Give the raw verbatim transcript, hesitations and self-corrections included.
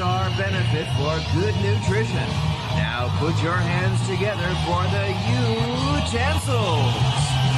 star benefit for good nutrition. Now put your hands together for the utensils.